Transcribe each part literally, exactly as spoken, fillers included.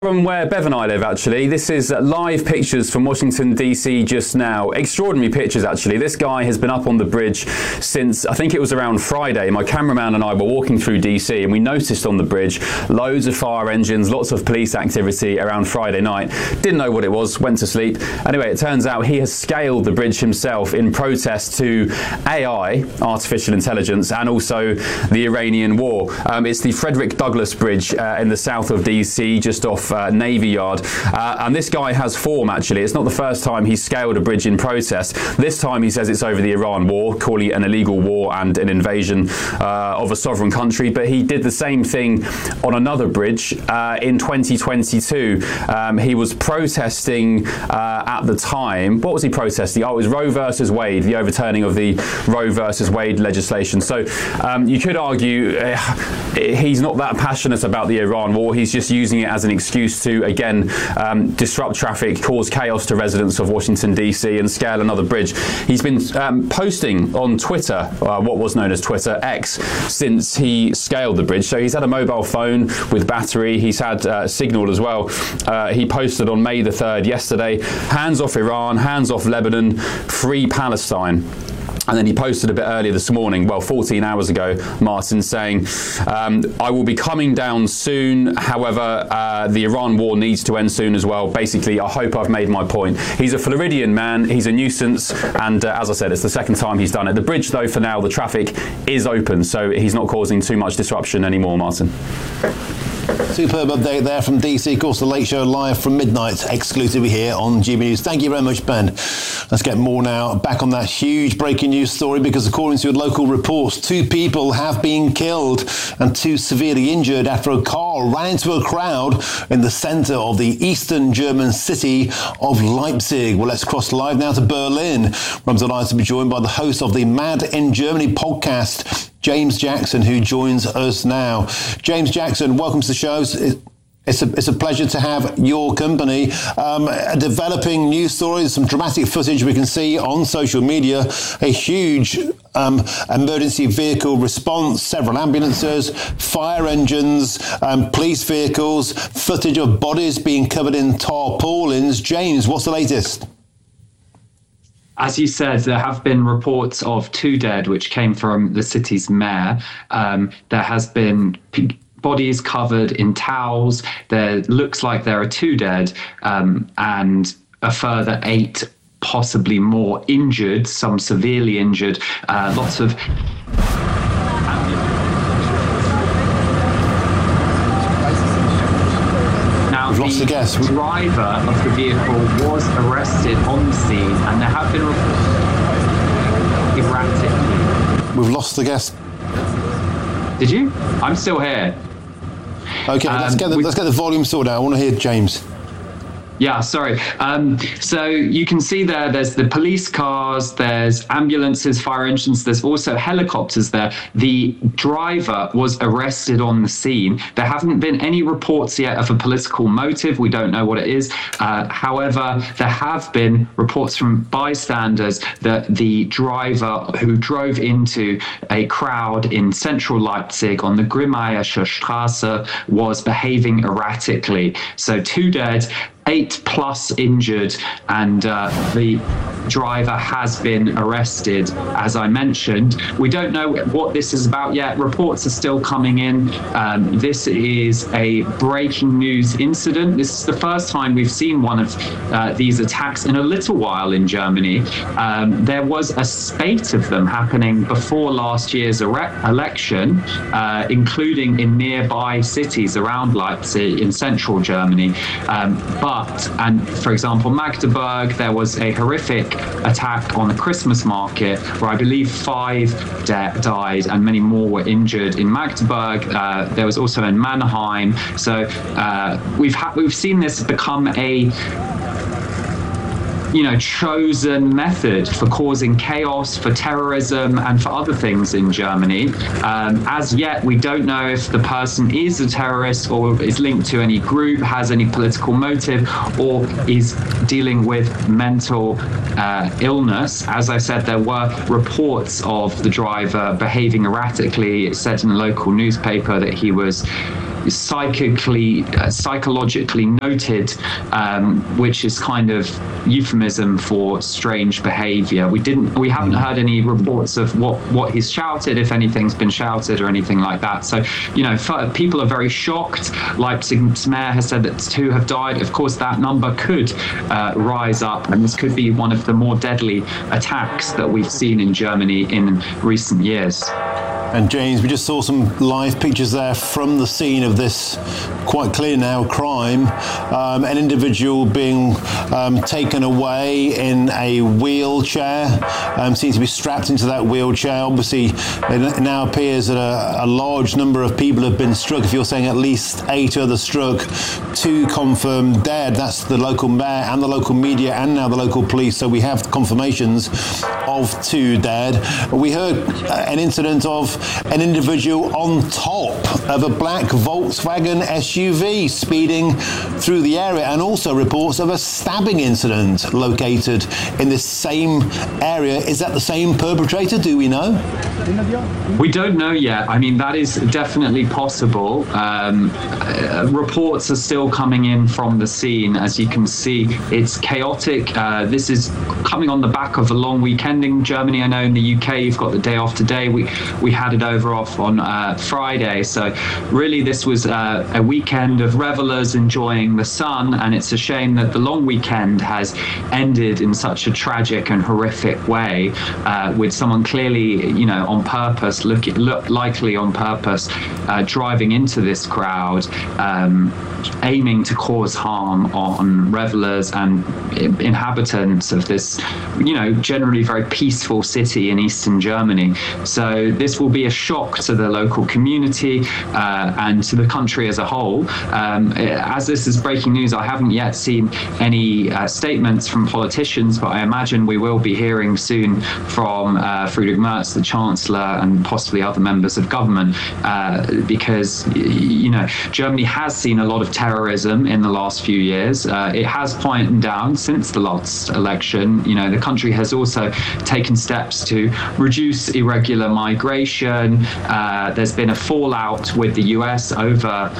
From where Bev and I live, actually. This is live pictures from Washington, D C just now. Extraordinary pictures, actually. This guy has been up on the bridge since, I think it was around Friday. My cameraman and I were walking through D C and we noticed on the bridge loads of fire engines, lots of police activity around Friday night. Didn't know what it was, went to sleep. Anyway, it turns out he has scaled the bridge himself in protest to A I, artificial intelligence, and also the Iranian war. Um, it's the Frederick Douglass Bridge uh, in the south of D C, just off Uh, Navy Yard, uh, and this guy has form. Actually, it's not the first time he's scaled a bridge in protest. This time he says it's over the Iran war, calling it an illegal war and an invasion uh, of a sovereign country, but he did the same thing on another bridge uh, in twenty twenty-two. Um, he was protesting uh, at the time. What was he protesting? Oh, it was Roe versus Wade, the overturning of the Roe versus Wade legislation. So um, you could argue uh, he's not that passionate about the Iran war. He's just using it as an excuse to, again, um, disrupt traffic, cause chaos to residents of Washington, D C, and scale another bridge. He's been um, posting on Twitter, uh, what was known as Twitter, X, since he scaled the bridge. So he's had a mobile phone with battery. He's had uh, signal as well. Uh, he posted on May the third, yesterday, hands off Iran, hands off Lebanon, free Palestine. And then he posted a bit earlier this morning, well, fourteen hours ago, Martin, saying, um, I will be coming down soon. However, uh, the Iran war needs to end soon as well. Basically, I hope I've made my point. He's a Floridian man. He's a nuisance. And uh, as I said, it's the second time he's done it. The bridge, though, for now, the traffic is open. So he's not causing too much disruption anymore, Martin. Superb update there from D C. Of course, the Late Show live from midnight, exclusively here on G B News. Thank you very much, Ben. Let's get more now. Back on that huge breaking news story, because according to local reports, two people have been killed and two severely injured after a car ran into a crowd in the centre of the eastern German city of Leipzig. Well, let's cross live now to Berlin. I'm delighted to be joined by the host of the Mad in Germany podcast, James Jackson, who joins us now. James Jackson, welcome to the show. It's a, it's a pleasure to have your company. Um, a developing news stories, some dramatic footage we can see on social media, a huge um, emergency vehicle response, several ambulances, fire engines, um, police vehicles, footage of bodies being covered in tarpaulins. James, what's the latest? As you said, there have been reports of two dead, which came from the city's mayor. Um, there has been p- bodies covered in towels. There looks like there are two dead, um, and a further eight, possibly more, injured, some severely injured. Uh, lots of... We've lost the guest. The driver of the vehicle was arrested on the scene, and there have been reports erratically. We've lost the guest. Did you? I'm still here. Okay, um, let's get the, we, let's get the volume sorted out. I want to hear James. Yeah, sorry. Um, so you can see there, there's the police cars, there's ambulances, fire engines, there's also helicopters there. The driver was arrested on the scene. There haven't been any reports yet of a political motive. We don't know what it is. Uh, however, there have been reports from bystanders that the driver who drove into a crowd in central Leipzig on the Grimmayersche Straße was behaving erratically. So two dead, eight plus injured, and uh, the driver has been arrested, as I mentioned. We don't know what this is about yet. Reports are still coming in. Um, this is a breaking news incident. This is the first time we've seen one of uh, these attacks in a little while in Germany. Um, there was a spate of them happening before last year's ere- election, uh, including in nearby cities around Leipzig in central Germany. Um, but, and for example, Magdeburg, there was a horrific attack on the Christmas market where I believe five de- died and many more were injured in Magdeburg. Uh, there was also in Mannheim. So uh, we've ha- we've seen this become a you know, chosen method for causing chaos, for terrorism, and for other things in Germany. Um, as yet, we don't know if the person is a terrorist or is linked to any group, has any political motive, or is dealing with mental uh, illness. As I said, there were reports of the driver behaving erratically. It said in a local newspaper that he was psychically, uh, psychologically noted, um, which is kind of euphemism for strange behaviour. We didn't, we haven't heard any reports of what what he's shouted, if anything's been shouted or anything like that. So, you know, people are very shocked. Leipzig's mayor has said that two have died. Of course, that number could uh, rise up, and this could be one of the more deadly attacks that we've seen in Germany in recent years. And James, we just saw some live pictures there from the scene of this quite clear now crime. Um, an individual being um, taken away in a wheelchair, um, seems to be strapped into that wheelchair. Obviously, it now appears that a, a large number of people have been struck. If you're saying at least eight others struck, two confirmed dead. That's the local mayor and the local media and now the local police. So we have confirmations of two dead. We heard an incident of an individual on top of a black Volkswagen S U V speeding through the area, and also reports of a stabbing incident located in this same area. Is that the same perpetrator? Do we know? We don't know yet. I mean, that is definitely possible. Um, uh, reports are still coming in from the scene. As you can see, it's chaotic. Uh, this is coming on the back of a long weekend in Germany. I know in the U K you've got the day off today. We we had it over off on uh, Friday. So really this was uh, a weekend of revelers enjoying the sun, and it's a shame that the long weekend has ended in such a tragic and horrific way, uh, with someone clearly, you know, on purpose, look, look likely on purpose, uh, driving into this crowd, um, aiming to cause harm on revelers and inhabitants of this, you know, generally very peaceful city in eastern Germany. So this will be a shock to the local community uh, and to the country as a whole. Um, as this is breaking news, I haven't yet seen any uh, statements from politicians, but I imagine we will be hearing soon from uh, Friedrich Merz, the Chancellor, and possibly other members of government, uh, because, you know, Germany has seen a lot of terrorism in the last few years. Uh, it has quietened down since the last election. You know, the country has also taken steps to reduce irregular migration. Uh, there's been a fallout with the U S over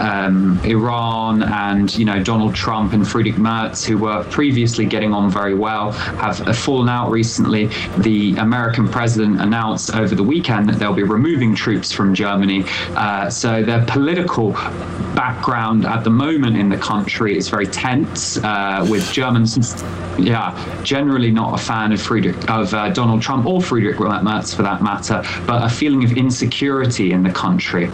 um, Iran, and, you know, Donald Trump and Friedrich Merz, who were previously getting on very well, have fallen out recently. The American president announced over the weekend that they'll be removing troops from Germany. Uh, so their political background at the moment in the country is very tense, uh, with Germans, yeah, generally not a fan of Friedrich, of uh, Donald Trump or Friedrich Merz for that matter, but a feeling of insecurity in the country.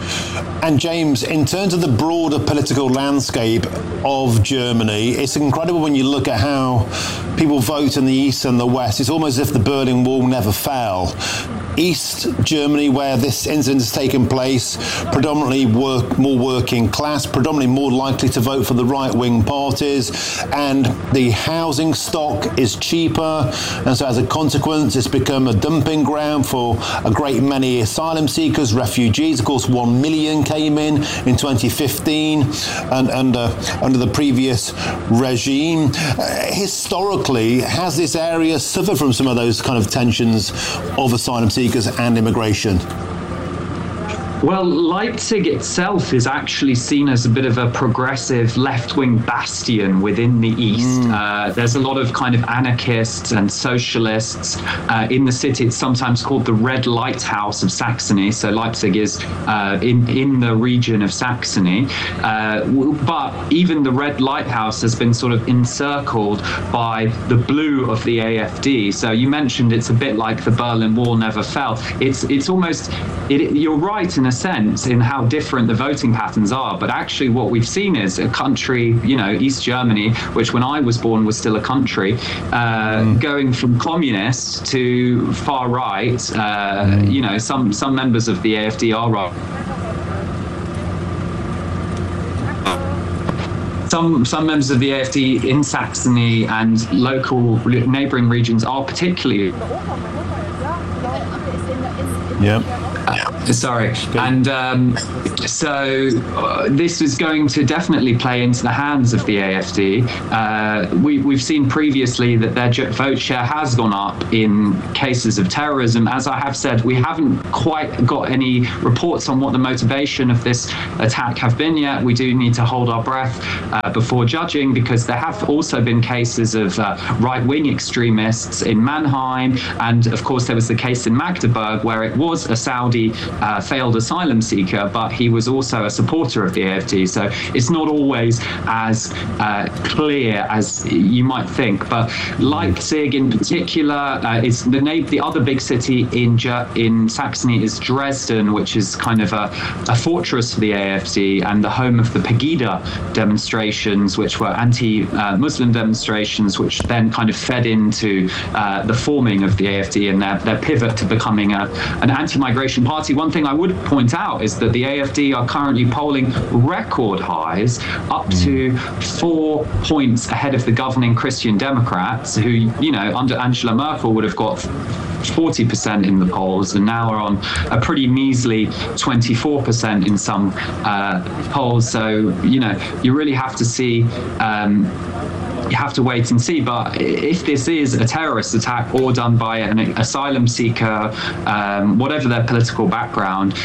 And James, in terms of the broader political landscape of Germany, it's incredible when you look at how people vote in the East and the West. It's almost as if the Berlin Wall never fell. East Germany, where this incident has taken place, predominantly work, more working class, predominantly more likely to vote for the right-wing parties, and the housing stock is cheaper, and so as a consequence it's become a dumping ground for a great many asylum seekers, refugees. Of course, one million came in in twenty fifteen and under, under the previous regime. Uh, historically, has this area suffered from some of those kind of tensions of asylum seekers and immigration? Well, Leipzig itself is actually seen as a bit of a progressive left-wing bastion within the East. Mm. Uh, there's a lot of kind of anarchists and socialists uh, in the city. It's sometimes called the Red Lighthouse of Saxony. So Leipzig is uh, in, in the region of Saxony. Uh, but even the Red Lighthouse has been sort of encircled by the blue of the A F D. So you mentioned it's a bit like the Berlin Wall never fell. It's, it's almost, it, you're right in a sense in how different the voting patterns are, but actually what we've seen is a country, you know, East Germany, which when I was born was still a country, uh, mm. going from communist to far right. Uh, mm. You know, some some members of the A F D are right. Some, some members of the A F D in Saxony and local neighbouring regions are particularly. Yeah. Uh, sorry. And um, so uh, this is going to definitely play into the hands of the A F D. Uh, we, we've seen previously that their vote share has gone up in cases of terrorism. As I have said, we haven't quite got any reports on what the motivation of this attack have been yet. We do need to hold our breath uh, before judging, because there have also been cases of uh, right-wing extremists in Mannheim, and of course there was the case in Magdeburg where it was a Saudi uh, failed asylum seeker, but he was also a supporter of the A F D. So it's not always as uh, clear as you might think. But Leipzig in particular, uh, is the name. The other big city in in Saxony is Dresden, which is kind of a, a fortress for the A F D and the home of the Pegida demonstrations, which were anti-Muslim demonstrations, which then kind of fed into uh, the forming of the A F D and their, their pivot to becoming a, an anti-migration party. One thing I would point out is that the A F D are currently polling record highs, up to four points ahead of the governing Christian Democrats, who, you know, under Angela Merkel would have got forty percent in the polls, and now are on a pretty measly twenty-four percent in some uh, polls. So, you know, you really have to see um, you have to wait and see. But if this is a terrorist attack or done by an asylum seeker, um, whatever their political background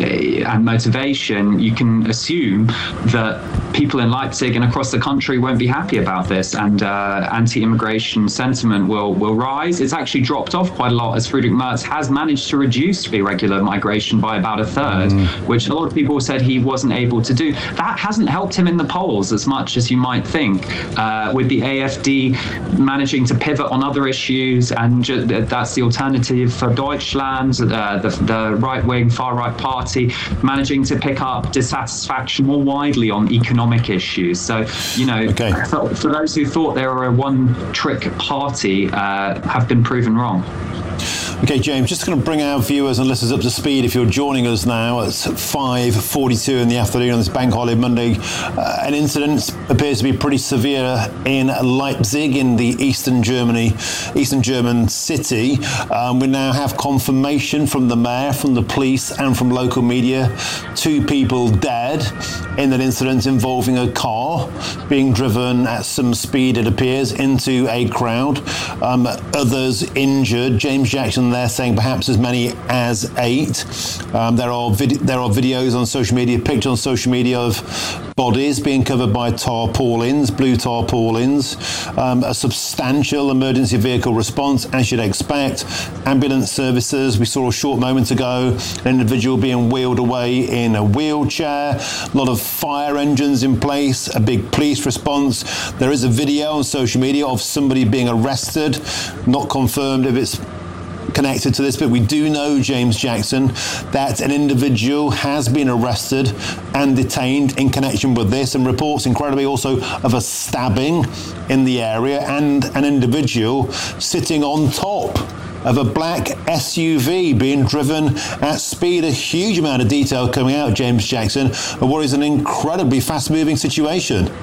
and motivation, you can assume that people in Leipzig and across the country won't be happy about this, and uh, anti-immigration sentiment will will rise. It's actually dropped off quite a lot, as Friedrich Merz has managed to reduce irregular migration by about a third, mm. which a lot of people said he wasn't able to do. That hasn't helped him in the polls as much as you might think, uh, with the A F D managing to pivot on other issues, and ju- that's the alternative for Deutschland, uh, the, the right-wing, far-right party, managing to pick up dissatisfaction more widely on economic issues. So, you know, okay. for, for those who thought they were a one-trick party, uh, have been proven wrong. Okay, James, just going to bring our viewers and listeners up to speed. If you're joining us now at five forty-two in the afternoon on this bank holiday Monday, uh, an incident appears to be pretty severe in Leipzig, in the eastern Germany, eastern German city. Um, we now have confirmation from the mayor, from the police, and from local media. Two people dead in that incident involving a car being driven at some speed, it appears, into a crowd. Um, others injured. James Jackson there saying perhaps as many as eight. Um, there are vid- there are videos on social media, pictures on social media of bodies being covered by tarpaulins, blue tarpaulins. Um, a substantial emergency vehicle response, as you'd expect. Ambulance services. We saw a short moment ago an individual being wheeled away in a wheelchair. A lot of fire engines in place. A big police response. There is a video on social media of somebody being arrested. Not confirmed if it's connected to this, but we do know, James Jackson, that an individual has been arrested and detained in connection with this, and reports incredibly also of a stabbing in the area and an individual sitting on top of a black S U V being driven at speed. A huge amount of detail coming out, James Jackson, of what is an incredibly fast-moving situation.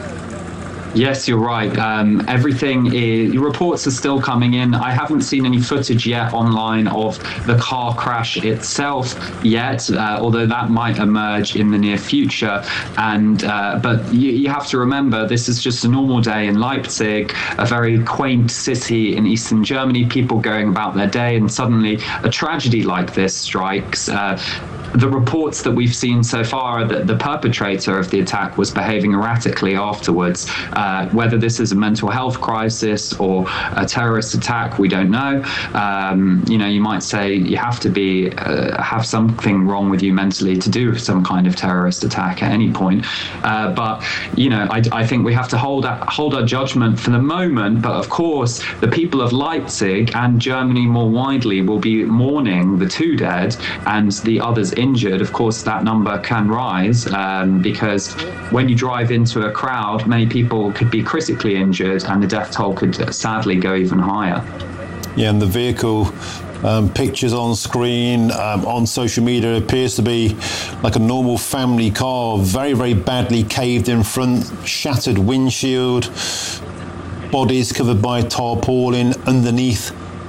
Yes, you're right. Um, everything is, reports are still coming in. I haven't seen any footage yet online of the car crash itself yet, uh, although that might emerge in the near future. And uh, but you, you have to remember, this is just a normal day in Leipzig, a very quaint city in eastern Germany, people going about their day, and suddenly a tragedy like this strikes. Uh, The reports that we've seen so far are that the perpetrator of the attack was behaving erratically afterwards. Uh, whether this is a mental health crisis or a terrorist attack, we don't know. Um, you know, you might say you have to be uh, have something wrong with you mentally to do some kind of terrorist attack at any point. Uh, but you know, I, I think we have to hold our, hold our judgment for the moment. But of course, the people of Leipzig and Germany more widely will be mourning the two dead and the others injured. Of course, that number can rise um, because when you drive into a crowd, many people could be critically injured, and the death toll could sadly go even higher. Yeah, and the vehicle um, pictures on screen, um, on social media, appears to be like a normal family car, very, very badly caved in front, shattered windshield, bodies covered by tarpaulin underneath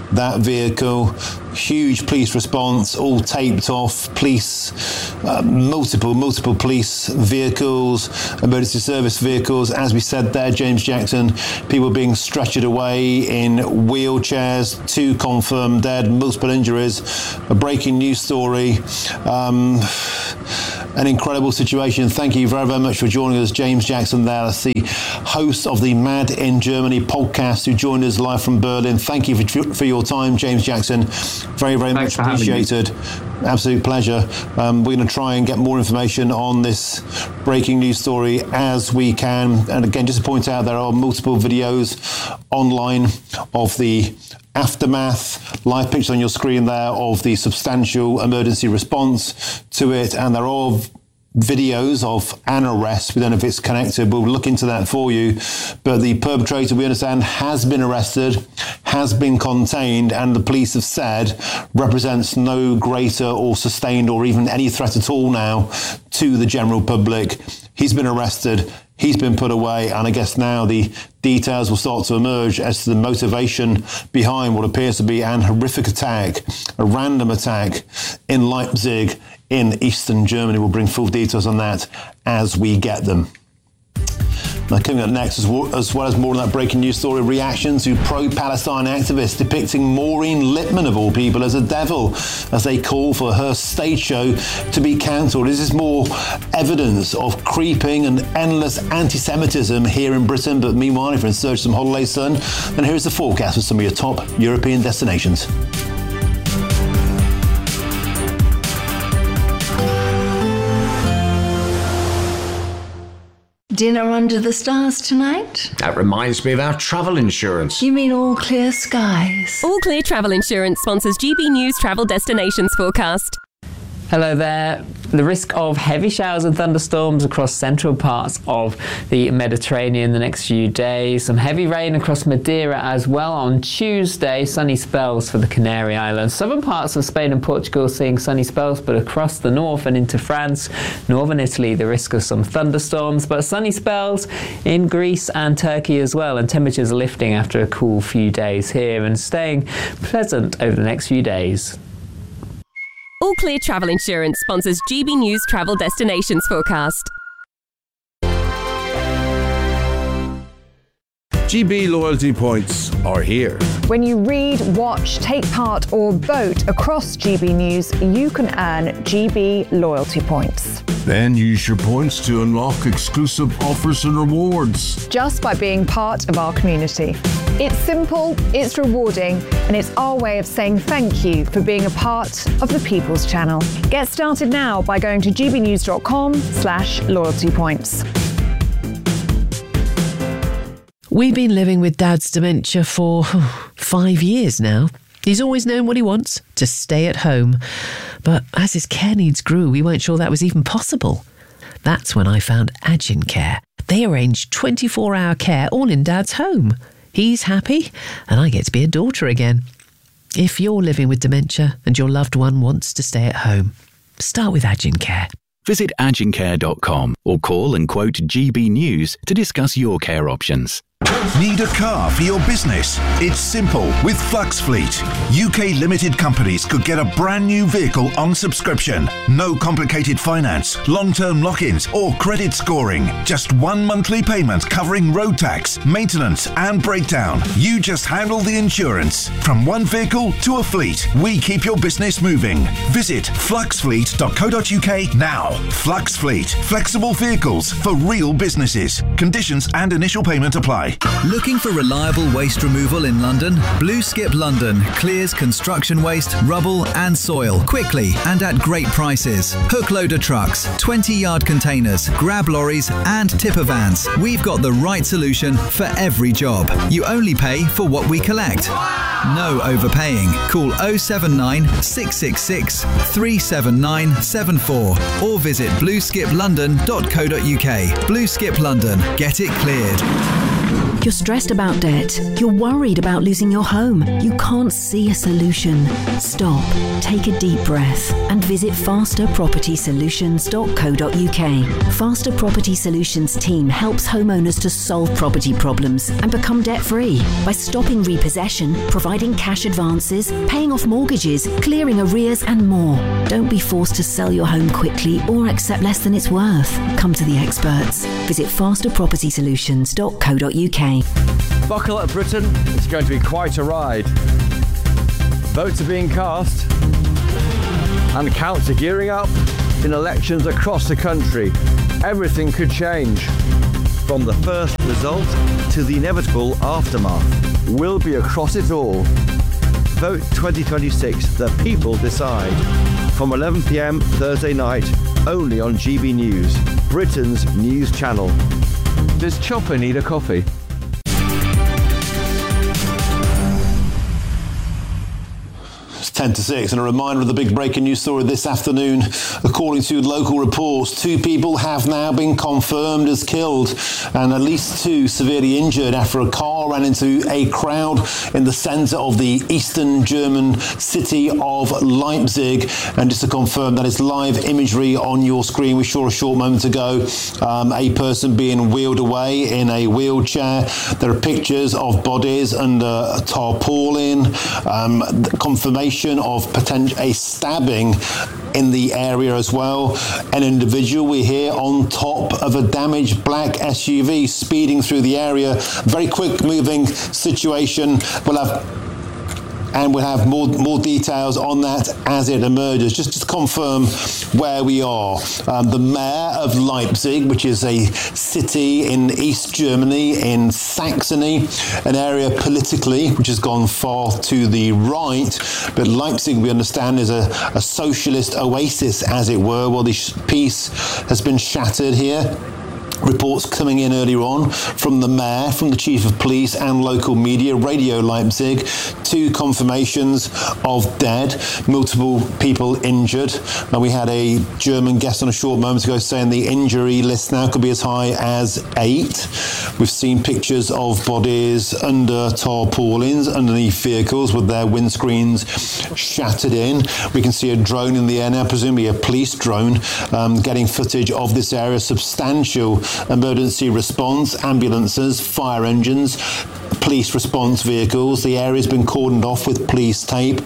that vehicle. Huge police response, all taped off. Police, uh, multiple, multiple police vehicles, emergency service vehicles. As we said there, James Jackson, people being stretchered away in wheelchairs, two confirmed dead, multiple injuries. A breaking news story. Um, an incredible situation. Thank you very, very much for joining us, James Jackson there. That's the host of the Mad in Germany podcast who joined us live from Berlin. Thank you for, for your time, James Jackson. Very, very Thanks much appreciated. Absolute pleasure. Um, we're going to try and get more information on this breaking news story as we can. And again, just to point out, there are multiple videos online of the aftermath, live pictures on your screen there of the substantial emergency response to it. And there are videos of an arrest. We don't know if it's connected. We'll look into that for you. But the perpetrator, we understand, has been arrested, has been contained, and the police have said represents no greater or sustained or even any threat at all now to the general public. He's been arrested. He's been put away, and I guess now the details will start to emerge as to the motivation behind what appears to be an horrific attack, a random attack in Leipzig in eastern Germany. We'll bring full details on that as we get them. Now, coming up next, as well, as well as more on that breaking news story, reaction to pro-Palestine activists depicting Maureen Lipman, of all people, as a devil, as they call for her stage show to be cancelled. Is this more evidence of creeping and endless anti-Semitism here in Britain? But meanwhile, if you're in search of some holiday sun, then here's the forecast for some of your top European destinations. Dinner under the stars tonight? That reminds me of our travel insurance. You mean all clear skies? All Clear Travel Insurance sponsors G B News Travel Destinations Forecast. Hello there. The risk of heavy showers and thunderstorms across central parts of the Mediterranean the next few days. Some heavy rain across Madeira as well on Tuesday. Sunny spells for the Canary Islands. Southern parts of Spain and Portugal seeing sunny spells, but across the north and into France, northern Italy, the risk of some thunderstorms, but sunny spells in Greece and Turkey as well. And temperatures lifting after a cool few days here and staying pleasant over the next few days. All Clear Travel Insurance sponsors G B News Travel Destinations Forecast. G B loyalty points are here. When you read, watch, take part or vote across G B News, you can earn G B loyalty points. Then use your points to unlock exclusive offers and rewards. Just by being part of our community. It's simple, it's rewarding, and it's our way of saying thank you for being a part of the People's Channel. Get started now by going to gbnews.com slash loyalty points. We've been living with Dad's dementia for five years now. He's always known what he wants, to stay at home. But as his care needs grew, we weren't sure that was even possible. That's when I found Agincare. They arrange twenty-four hour care all in Dad's home. He's happy, and I get to be a daughter again. If you're living with dementia and your loved one wants to stay at home, start with Agincare. Visit agincare dot com or call and quote G B News to discuss your care options. Need a car for your business? It's simple with Flux Fleet. U K limited companies could get a brand new vehicle on subscription. No complicated finance, long-term lock-ins or credit scoring. Just one monthly payment covering road tax, maintenance and breakdown. You just handle the insurance. From one vehicle to a fleet, we keep your business moving. Visit flux fleet dot co dot U K now. Flux Fleet. Flexible vehicles for real businesses. Conditions and initial payment apply. Looking for reliable waste removal in London? Blue Skip London clears construction waste, rubble and soil quickly and at great prices. Hook loader trucks, twenty yard containers, grab lorries and tipper vans. We've got the right solution for every job. You only pay for what we collect. No overpaying. Call oh seven nine, six six six, three seven nine seven four or visit blue skip london dot co dot U K. Blue Skip London. Get it cleared. You're stressed about debt. You're worried about losing your home. You can't see a solution. Stop, take a deep breath and visit faster property solutions dot co dot uk. Faster Property Solutions team helps homeowners to solve property problems and become debt-free by stopping repossession, providing cash advances, paying off mortgages, clearing arrears and more. Don't be forced to sell your home quickly or accept less than it's worth. Come to the experts. Visit faster property solutions dot co dot uk. Buckle up, Britain. It's going to be quite a ride. Votes are being cast and counts are gearing up in elections across the country. Everything could change. From the first result to the inevitable aftermath. We'll be across it all. Vote twenty twenty-six, the people decide. From eleven p m Thursday night, only on G B News, Britain's news channel. Does Chopper need a coffee? ten to six, and a reminder of the big breaking news story this afternoon. According to local reports, two people have now been confirmed as killed and at least two severely injured after a car ran into a crowd in the centre of the eastern German city of Leipzig. And just to confirm, that is live imagery on your screen. We saw a short moment ago um, a person being wheeled away in a wheelchair. There are pictures of bodies under a tarpaulin, um, confirmation of potential a stabbing in the area as well. An individual we hear on top of a damaged black S U V speeding through the area. Very quick moving situation. We'll have And we'll have more more details on that as it emerges. Just to confirm where we are. Um, the mayor of Leipzig, which is a city in East Germany, in Saxony, an area politically which has gone far to the right. But Leipzig, we understand, is a, a socialist oasis, as it were. Well, the peace has been shattered here. Reports coming in earlier on from the mayor, from the chief of police and local media, Radio Leipzig. Two confirmations of dead, multiple people injured. And we had a German guest on a short moment ago saying the injury list now could be as high as eight. We've seen pictures of bodies under tarpaulins, underneath vehicles with their windscreens shattered in. We can see a drone in the air now, presumably a police drone, um, getting footage of this area. Substantial emergency response, ambulances, fire engines, police response vehicles. The area's been cordoned off with police tape.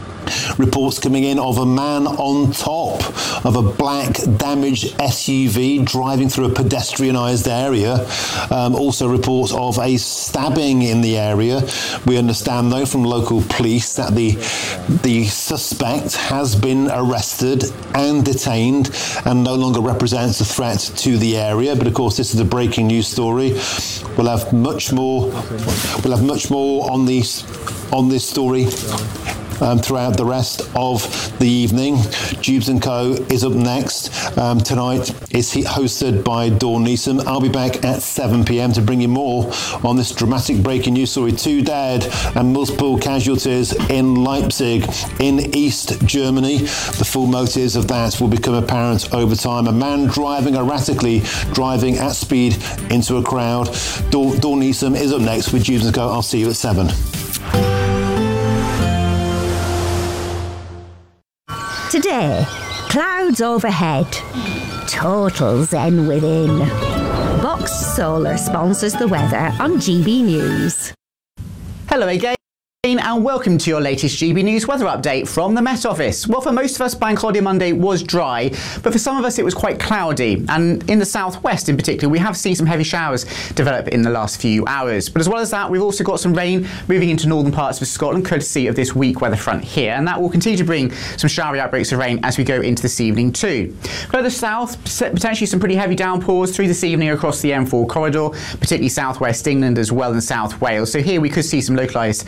Reports coming in of a man on top of a black damaged S U V driving through a pedestrianised area. Um, also reports of a stabbing in the area. We understand, though, from local police that the the suspect has been arrested and detained and no longer represents a threat to the area. But of course, this is a breaking news story. We'll have much more. We'll have much more on these on this story. Um, throughout the rest of the evening. Jubes and Co is up next. Um, tonight is hosted by Dawn Neeson. I'll be back at seven p m to bring you more on this dramatic breaking news story. Two dead and multiple casualties in Leipzig in East Germany. The full motives of that will become apparent over time. A man driving erratically, driving at speed into a crowd. Dawn, Dawn Neeson is up next with Jubes and Co. I'll see you at seven. Today, clouds overhead, total zen within. Box Solar sponsors the weather on G B News. Hello again, and welcome to your latest G B News weather update from the Met Office. Well, for most of us, Bank Holiday Monday was dry, but for some of us it was quite cloudy. And in the southwest in particular, we have seen some heavy showers develop in the last few hours. But as well as that, we've also got some rain moving into northern parts of Scotland, courtesy of this weak weather front here. And that will continue to bring some showery outbreaks of rain as we go into this evening too. Further south, potentially some pretty heavy downpours through this evening across the M four corridor, particularly southwest England as well and South Wales. So here we could see some localised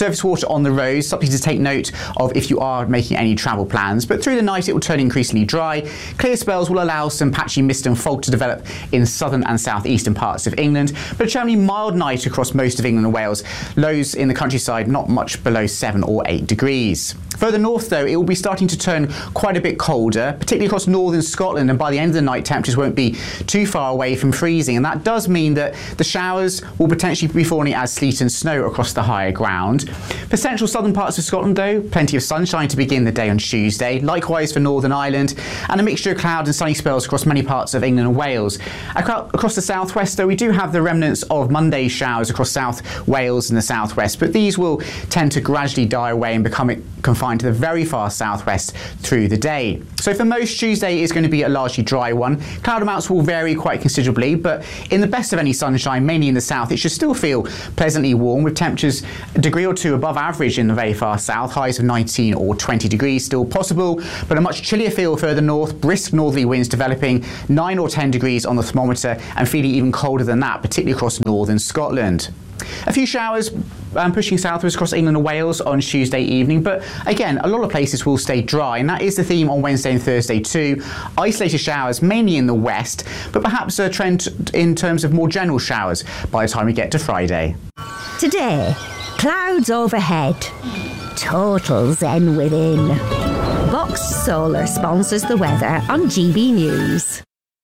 surface water on the roads, something to take note of if you are making any travel plans. But through the night, it will turn increasingly dry. Clear spells will allow some patchy mist and fog to develop in southern and southeastern parts of England, but a generally mild night across most of England and Wales. Lows in the countryside not much below seven or eight degrees. Further north, though, it will be starting to turn quite a bit colder, particularly across northern Scotland, and by the end of the night, temperatures won't be too far away from freezing, and that does mean that the showers will potentially be falling as sleet and snow across the higher ground. For central southern parts of Scotland, though, plenty of sunshine to begin the day on Tuesday, likewise for Northern Ireland, and a mixture of cloud and sunny spells across many parts of England and Wales. Across the southwest, though, we do have the remnants of Monday's showers across South Wales and the southwest, but these will tend to gradually die away and become confined to the very far southwest through the day. So for most, Tuesday is going to be a largely dry one. Cloud amounts will vary quite considerably, but in the best of any sunshine, mainly in the south, it should still feel pleasantly warm, with temperatures a degree or two above average in the very far south, highs of nineteen or twenty degrees still possible, but a much chillier feel further north, brisk northerly winds developing, nine or ten degrees on the thermometer, and feeling even colder than that, particularly across northern Scotland. A few showers um, pushing southwards across England and Wales on Tuesday evening, but again, a lot of places will stay dry, and that is the theme on Wednesday and Thursday too. Isolated showers mainly in the west, but perhaps a trend in terms of more general showers by the time we get to Friday. Today, clouds overhead, total zen within. Box Solar sponsors the weather on G B News.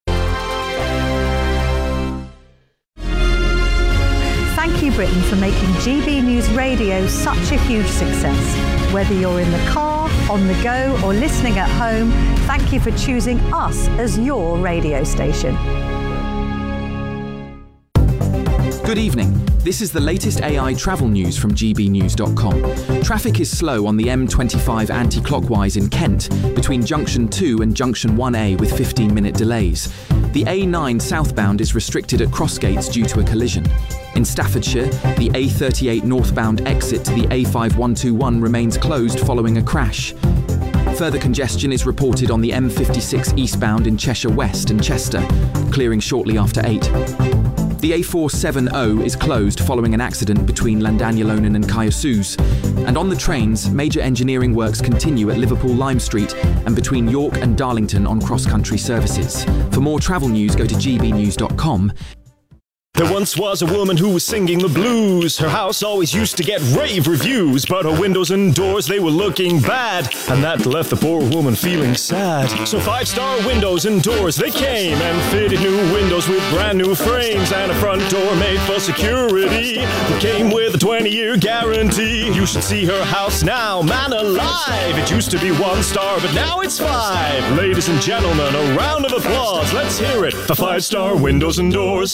Thank you, Britain, for making G B News Radio such a huge success. Whether you're in the car, on the go, or listening at home, thank you for choosing us as your radio station. Good evening. This is the latest A I travel news from G B news dot com. Traffic is slow on the M twenty-five anti-clockwise in Kent between Junction two and Junction one A with fifteen minute delays. The A nine southbound is restricted at Crossgates due to a collision. In Staffordshire, the A thirty-eight northbound exit to the A five one two one remains closed following a crash. Further congestion is reported on the M fifty-six eastbound in Cheshire West and Chester, clearing shortly after eight. The A four seventy is closed following an accident between Llandanilonen and Kiosus. And on the trains, major engineering works continue at Liverpool Lime Street and between York and Darlington on cross-country services. For more travel news, go to G B news dot com. There once was a woman who was singing the blues. Her house always used to get rave reviews, but her windows and doors, they were looking bad, and that left the poor woman feeling sad. So Five Star Windows and Doors, they came and fitted new windows with brand new frames and a front door made for security that came with a twenty year guarantee. You should see her house now, man alive. It used to be one star, but now it's five. Ladies and gentlemen, a round of applause. Let's hear it for Five Star Windows and Doors.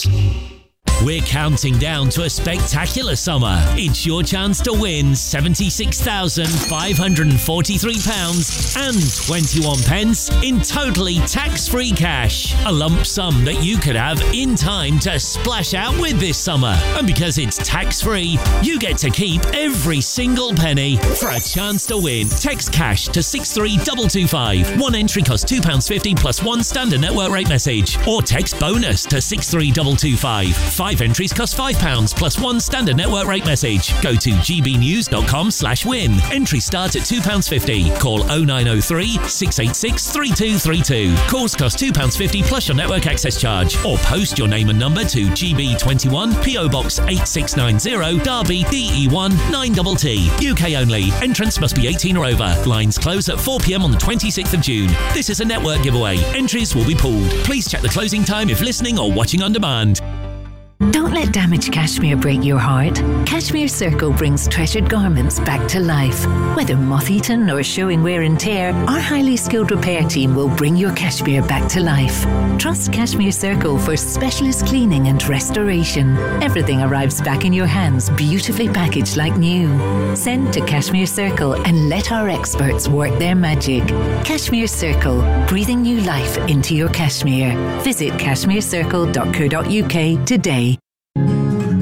We're counting down to a spectacular summer. It's your chance to win seventy-six thousand five hundred forty-three pounds and twenty-one pence in totally tax-free cash. A lump sum that you could have in time to splash out with this summer. And because it's tax-free, you get to keep every single penny. For a chance to win, text cash to six three two two five. One entry costs two pounds fifty plus one standard network rate message. Or text bonus to six three two two five. Five entries cost five pounds plus one standard network rate message. Go to G B news dot com slash win. Entry starts at two pounds fifty. Call oh nine oh three, six eight six, three two three two. Calls cost two pounds fifty plus your network access charge. Or post your name and number to G B twenty-one, P O Box eight six nine zero, Derby, D E one nine T T. U K only. Entrance must be eighteen or over. Lines close at four p m on the twenty-sixth of June. This is a network giveaway. Entries will be pooled. Please check the closing time if listening or watching on demand. Don't let damaged cashmere break your heart. Cashmere Circle brings treasured garments back to life. Whether moth-eaten or showing wear and tear, our highly skilled repair team will bring your cashmere back to life. Trust Cashmere Circle for specialist cleaning and restoration. Everything arrives back in your hands, beautifully packaged like new. Send to Cashmere Circle and let our experts work their magic. Cashmere Circle, breathing new life into your cashmere. Visit cashmere circle dot co dot u k today. More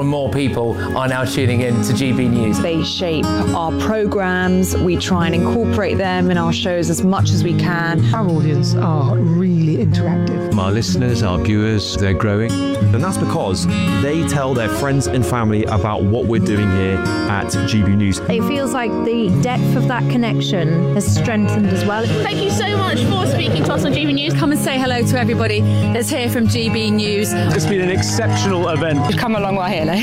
and more people are now tuning in to G B News. They shape our programmes, we try and incorporate them in our shows as much as we can. Our audience are really interactive. Our listeners, our viewers, they're growing. And that's because they tell their friends and family about what we're doing here at G B News. It feels like the depth of that connection has strengthened as well. Thank you so much for speaking to us on G B News. Come and say hello to everybody that's here from G B News. It's been an exceptional event. We've come a long way here now.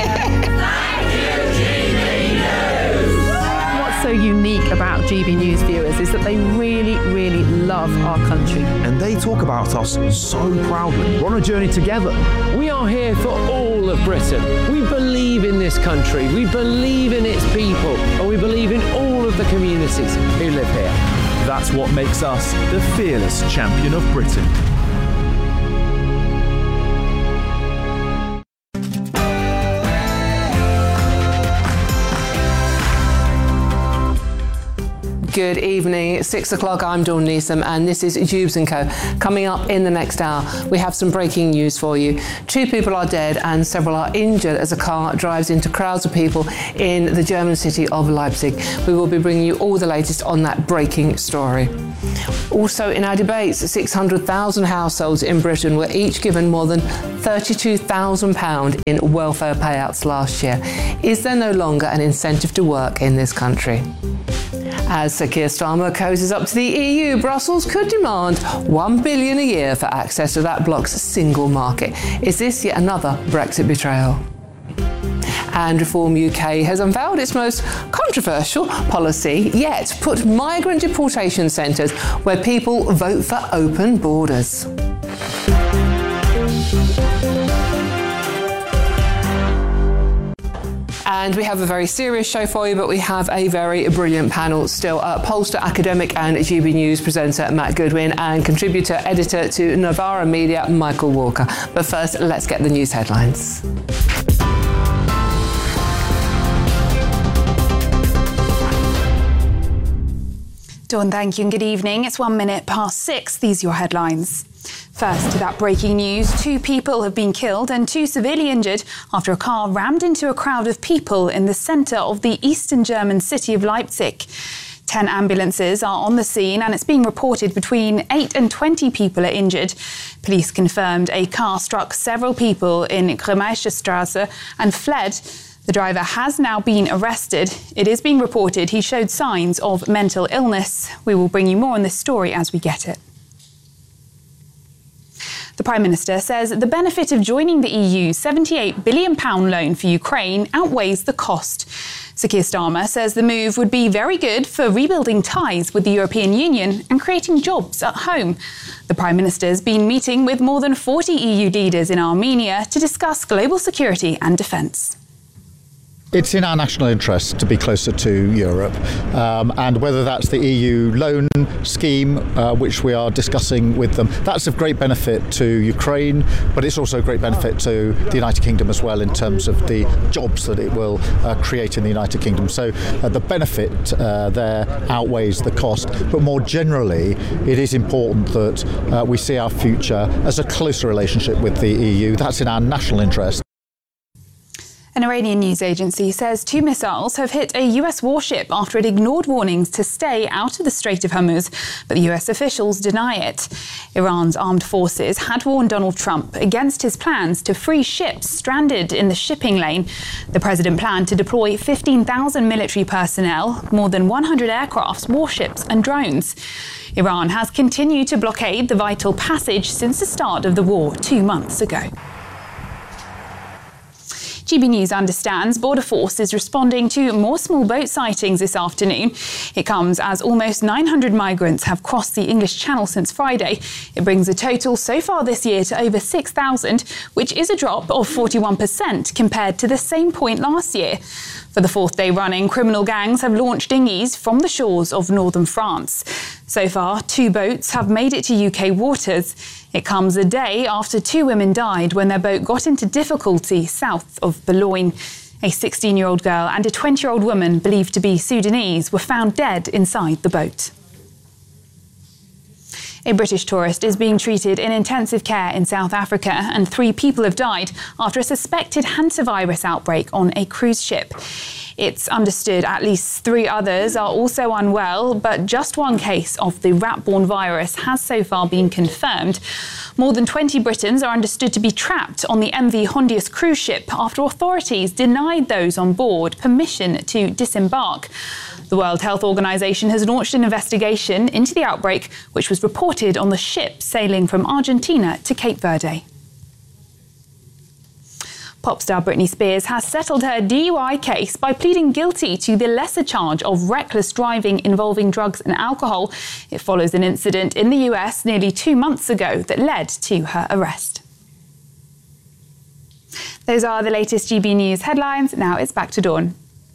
What's so unique about G B News viewers is that they really, really love our country. And they talk about us so proudly. We're on a journey together. We are here for all of Britain. We believe in this country, we believe in its people, and we believe in all of the communities who live here. That's what makes us the fearless champion of Britain. Good evening. It's six o'clock. I'm Dawn Neeson, and this is Jubes and Co. Coming up in the next hour, we have some breaking news for you. Two people are dead and several are injured as a car drives into crowds of people in the German city of Leipzig. We will be bringing you all the latest on that breaking story. Also in our debates, six hundred thousand households in Britain were each given more than thirty-two thousand pounds in welfare payouts last year. Is there no longer an incentive to work in this country? As Sir Keir Starmer cozies up to the E U, Brussels could demand one billion pounds a year for access to that bloc's single market. Is this yet another Brexit betrayal? And Reform U K has unveiled its most controversial policy yet, put migrant deportation centres where people vote for open borders. And we have a very serious show for you, but we have a very brilliant panel still. Uh, pollster, academic and G B News presenter Matt Goodwin and contributor, editor to Novara Media, Michael Walker. But first, let's get the news headlines. Dawn, thank you and good evening. It's one minute past six. These are your headlines. First, to that breaking news, two people have been killed and two severely injured after a car rammed into a crowd of people in the centre of the eastern German city of Leipzig. Ten ambulances are on the scene and it's being reported between eight and twenty people are injured. Police confirmed a car struck several people in Grimmaische Straße and fled. The driver has now been arrested. It is being reported he showed signs of mental illness. We will bring you more on this story as we get it. The Prime Minister says the benefit of joining the E U's seventy-eight billion pounds loan for Ukraine outweighs the cost. Sir Keir Starmer says the move would be very good for rebuilding ties with the European Union and creating jobs at home. The Prime Minister has been meeting with more than forty E U leaders in Armenia to discuss global security and defence. It's in our national interest to be closer to Europe, um, and whether that's the E U loan scheme, uh, which we are discussing with them, that's of great benefit to Ukraine, but it's also a great benefit to the United Kingdom as well in terms of the jobs that it will uh, create in the United Kingdom. So uh, the benefit uh, there outweighs the cost, but more generally, it is important that uh, we see our future as a closer relationship with the E U. That's in our national interest. An Iranian news agency says two missiles have hit a U S warship after it ignored warnings to stay out of the Strait of Hormuz, but the U S officials deny it. Iran's armed forces had warned Donald Trump against his plans to free ships stranded in the shipping lane. The president planned to deploy fifteen thousand military personnel, more than one hundred aircrafts, warships and drones. Iran has continued to blockade the vital passage since the start of the war two months ago. G B News understands Border Force is responding to more small boat sightings this afternoon. It comes as almost nine hundred migrants have crossed the English Channel since Friday. It brings the total so far this year to over six thousand, which is a drop of forty-one percent compared to the same point last year. For the fourth day running, criminal gangs have launched dinghies from the shores of northern France. So far, two boats have made it to U K waters. It comes a day after two women died when their boat got into difficulty south of Boulogne. A sixteen-year-old girl and a twenty-year-old woman believed to be Sudanese were found dead inside the boat. A British tourist is being treated in intensive care in South Africa, and three people have died after a suspected hantavirus outbreak on a cruise ship. It's understood at least three others are also unwell, but just one case of the rat-borne virus has so far been confirmed. More than twenty Britons are understood to be trapped on the M V Hondius cruise ship after authorities denied those on board permission to disembark. The World Health Organization has launched an investigation into the outbreak, which was reported on the ship sailing from Argentina to Cape Verde. Pop star Britney Spears has settled her D U I case by pleading guilty to the lesser charge of reckless driving involving drugs and alcohol. It follows an incident in the U S nearly two months ago that led to her arrest. Those are the latest G B News headlines. Now it's back to Dawn.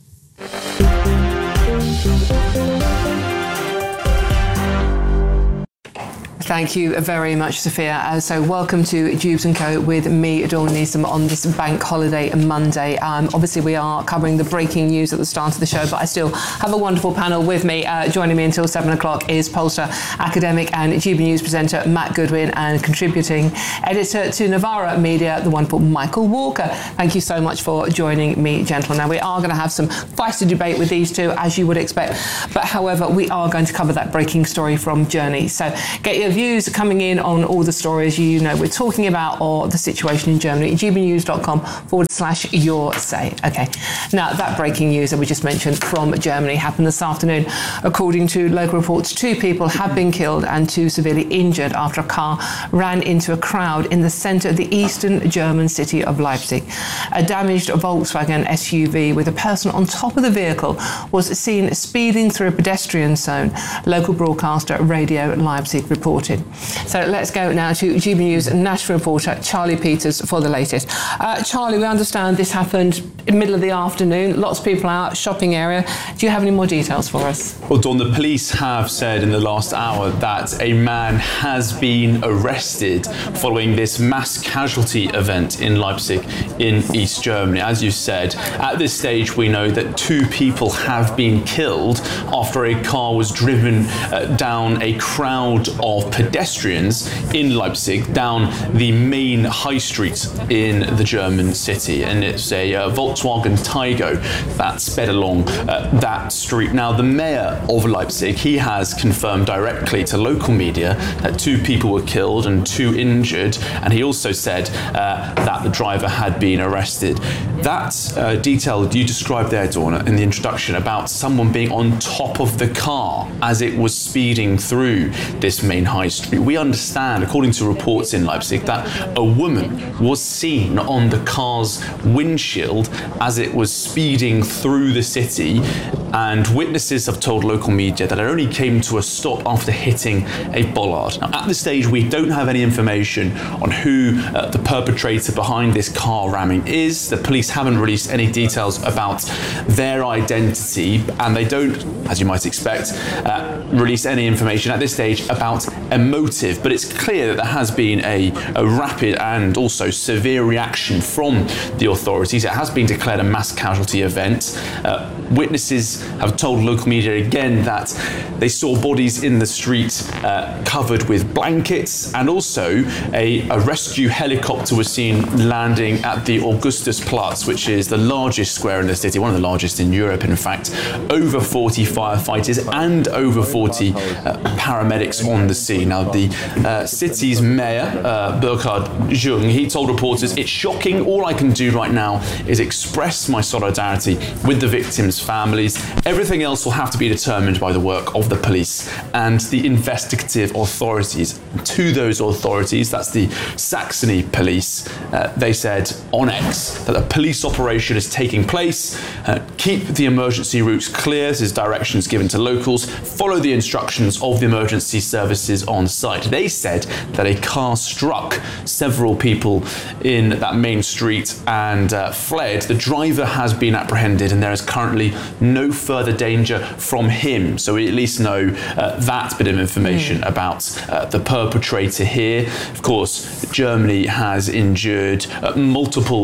Thank you very much, Sophia. Uh, so welcome to Jubes and Co with me, Dawn Neeson, on this bank holiday Monday. Um, obviously, we are covering the breaking news at the start of the show, but I still have a wonderful panel with me. Uh, joining me until seven o'clock is Polestar academic and G B News presenter Matt Goodwin, and contributing editor to Novara Media, the wonderful Michael Walker. Thank you so much for joining me, gentlemen. Now, we are going to have some feisty debate with these two, as you would expect, but however, we are going to cover that breaking story from Journey. So get your views coming in on all the stories you know we're talking about, or the situation in Germany. g b news dot com forward slash your say. Okay, now that breaking news that we just mentioned from Germany happened this afternoon. According to local reports, two people have been killed and two severely injured after a car ran into a crowd in the centre of the eastern German city of Leipzig. A damaged Volkswagen S U V with a person on top of the vehicle was seen speeding through a pedestrian zone, local broadcaster Radio Leipzig reported. So let's go now to G B News national reporter Charlie Peters for the latest. Uh, Charlie, we understand this happened in the middle of the afternoon. Lots of people out, shopping area. Do you have any more details for us? Well, Dawn, the police have said in the last hour that a man has been arrested following this mass casualty event in Leipzig in East Germany. As you said, at this stage we know that two people have been killed after a car was driven uh, down a crowd of pedestrians in Leipzig, down the main high street in the German city, and it's a uh, Volkswagen Taigo that sped along uh, that street. Now, the mayor of Leipzig, he has confirmed directly to local media that two people were killed and two injured, and he also said uh, that the driver had been arrested. That uh, detail you described there, Dawn, in the introduction about someone being on top of the car as it was speeding through this main high street. We understand, according to reports in Leipzig, that a woman was seen on the car's windshield as it was speeding through the city, and witnesses have told local media that it only came to a stop after hitting a bollard. Now, at this stage, we don't have any information on who uh, the perpetrator behind this car ramming is. The police haven't released any details about their identity, and they don't, as you might expect, uh, release any information at this stage about a motive. But it's clear that there has been a, a rapid and also severe reaction from the authorities. It has been declared a mass casualty event. Uh, witnesses have told local media again that they saw bodies in the street uh, covered with blankets, and also a, a rescue helicopter was seen landing at the Augustusplatz, which is the largest square in the city, one of the largest in Europe, in fact. Over forty firefighters and over forty uh, paramedics on the scene. Now, the uh, city's mayor, uh, Burkhard Jung, he told reporters, "It's shocking. All I can do right now is express my solidarity with the victims' families. Everything else will have to be determined by the work of the police and the investigative authorities." To those authorities, that's the Saxony police, uh, they said on X that a police operation is taking place. Uh, keep the emergency routes clear. This is directions given to locals. Follow the instructions of the emergency services on site. They said that a car struck several people in that main street and uh, fled. The driver has been apprehended, and there is currently no further danger from him. So we at least know uh, that bit of information mm. about uh, the perpetrator here. Of course, Germany has endured uh, multiple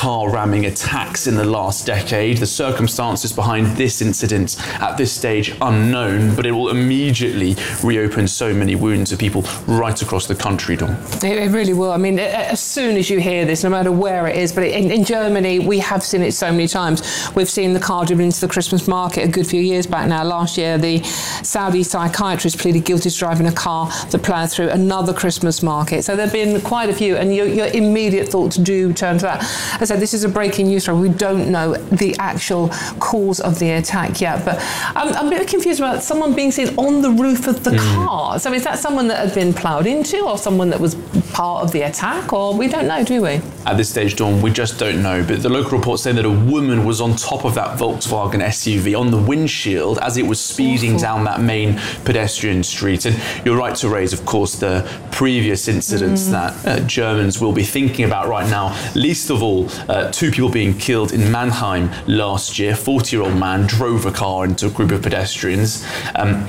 car ramming attacks in the last decade. The circumstances behind this incident at this stage unknown, but it will immediately reopen so many wounds of people right across the country, Dawn. It, it really will. I mean, as soon as you hear this, no matter where it is, but in, in Germany, we have seen it so many times. We've seen the car driven into the Christmas market a good few years back now. Last year, the Saudi psychiatrist pleaded guilty to driving a car that ploughed through another Christmas market. So there have been quite a few, and your, your immediate thoughts do turn to that. As I said, this is a breaking news story. We don't know the actual cause of the attack yet, but I'm, I'm a bit confused about someone being seen on the roof of the mm. car. So is that someone that had been ploughed into, or someone that was part of the attack, or we don't know, do we? At this stage, Dawn, we just don't know, but the local reports say that a woman was on top of that Volkswagen S U V on the windshield as it was speeding Awful. down that main pedestrian street. And you're right to raise, of course, the previous incidents mm. that uh, Germans will be thinking about right now. Least of all, uh, two people being killed in Mannheim last year. forty-year-old man drove a car into a group of pedestrians. Um,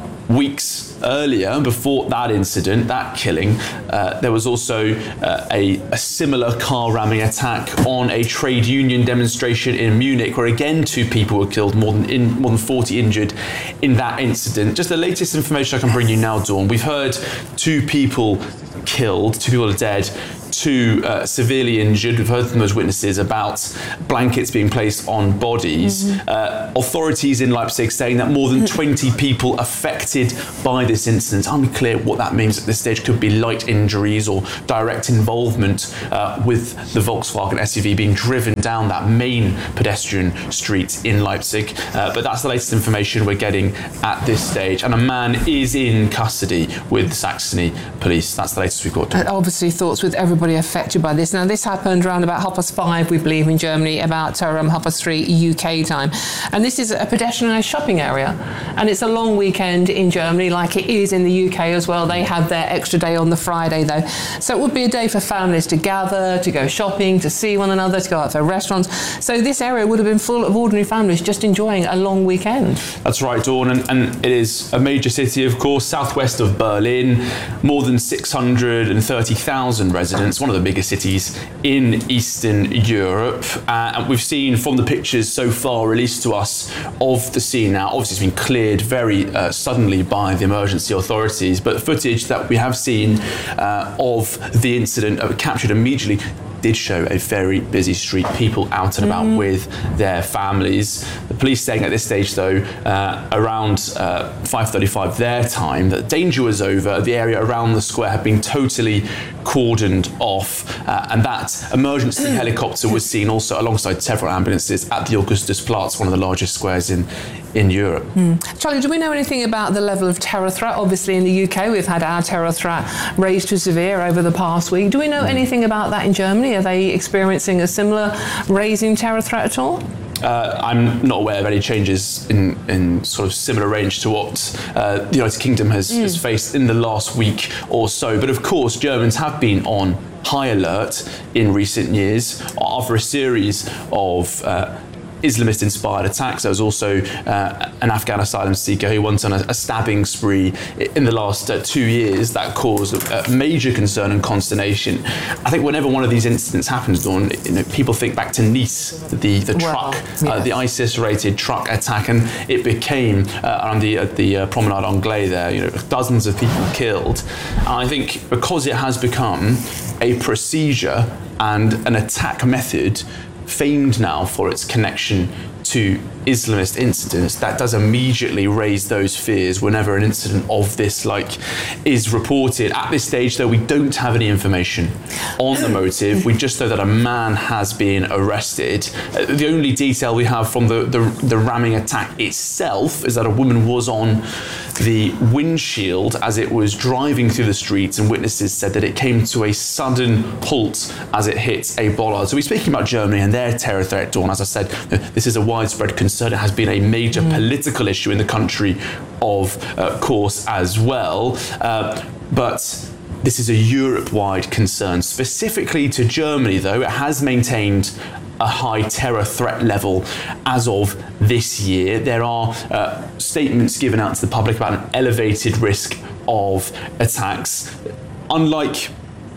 weeks earlier, before that incident, that killing, uh, there was also uh, a, a similar car ramming attack on a trade union demonstration in Munich, where again two people were killed, more than in, more than forty injured in that incident. Just the latest information I can bring you now, Dawn. We've heard two people killed, two people are dead, two uh, severely injured. We've heard from those witnesses about blankets being placed on bodies. Mm-hmm. Uh, authorities in Leipzig saying that more than twenty people affected by this incident. Unclear what that means at this stage. Could be light injuries or direct involvement uh, with the Volkswagen S U V being driven down that main pedestrian street in Leipzig. Uh, but that's the latest information we're getting at this stage. And a man is in custody with Saxony police. That's the latest we've got. And obviously thoughts with everybody affected by this. Now, this happened around about half past five, we believe, in Germany, about um, half past three U K time. And this is a pedestrianised shopping area. And it's a long weekend in Germany, like it is in the U K as well. They have their extra day on the Friday, though. So it would be a day for families to gather, to go shopping, to see one another, to go out to restaurants. So this area would have been full of ordinary families just enjoying a long weekend. That's right, Dawn. And, and it is a major city, of course, southwest of Berlin, more than six hundred thirty thousand residents. It's one of the biggest cities in Eastern Europe. Uh, and we've seen from the pictures so far released to us of the scene now, obviously it's been cleared very uh, suddenly by the emergency authorities, but footage that we have seen uh, of the incident uh, captured immediately did show a very busy street, people out and about mm. with their families. The police saying at this stage, though, uh, around uh, five thirty-five their time, that danger was over. The area around the square had been totally cordoned off, uh, and that emergency helicopter was seen also alongside several ambulances at the Augustusplatz, one of the largest squares in in Europe. Mm. Charlie, do we know anything about the level of terror threat? Obviously in the U K we've had our terror threat raised to severe over the past week. Do we know mm. anything about that in Germany? Are they experiencing a similar raising terror threat at all? Uh, I'm not aware of any changes in, in sort of similar range to what uh, the United Kingdom has, mm. has faced in the last week or so. But of course, Germans have been on high alert in recent years after a series of uh, Islamist-inspired attacks. There was also uh, an Afghan asylum seeker who went on a, a stabbing spree in the last uh, two years that caused a, a major concern and consternation. I think whenever one of these incidents happens, Dawn, you know, people think back to Nice, the the well, truck, yes. uh, the ISIS-rated truck attack, and it became uh, on the uh, the uh, Promenade Anglais there, you know, dozens of people killed. And I think because it has become a procedure and an attack method famed now for its connection to Islamist incidents, that does immediately raise those fears whenever an incident of this like is reported. At this stage, though, we don't have any information on the motive. We just know that a man has been arrested. Uh, the only detail we have from the, the, the ramming attack itself is that a woman was on the windshield as it was driving through the streets, and witnesses said that it came to a sudden halt as it hit a bollard. So we're speaking about Germany and their terror threat, Dawn. As I said, this is a widespread concern. It has been a major mm. political issue in the country, of uh, course, as well. Uh, but this is a Europe-wide concern. Specifically to Germany, though, it has maintained a high terror threat level as of this year. There are uh, statements given out to the public about an elevated risk of attacks. Unlike